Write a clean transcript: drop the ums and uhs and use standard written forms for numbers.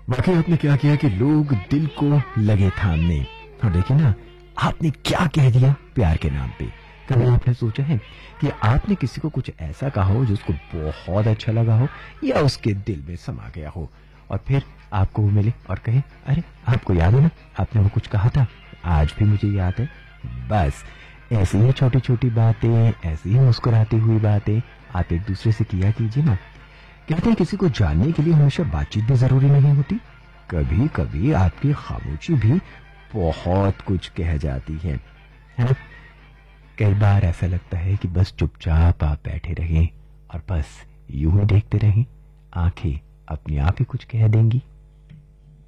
वाकई आपने क्या किया कि लोग दिल को लगे थामने। और देखिए ना, आपने क्या कह दिया प्यार के नाम पे। कभी आपने सोचा है कि आपने किसी को कुछ ऐसा कहा हो जो उसको बहुत अच्छा लगा हो या उसके दिल में समा गया हो, और फिर आपको वो मिले और कहे, अरे आपको याद है ना, आपने वो कुछ कहा था, आज भी मुझे याद है। बस ऐसी ही छोटी छोटी बातें, ऐसी ही मुस्कुराती हुई बातें आप एक दूसरे से किया कीजिए ना। कहते हैं किसी को जानने के लिए हमेशा बातचीत भी जरूरी नहीं होती। कभी कभी आपकी खामोशी भी बहुत कुछ कह जाती है ना? कई बार ऐसा लगता है कि बस चुपचाप आप बैठे रहें और बस यूं ही देखते रहें, आंखें अपने आप ही कुछ कह देंगी।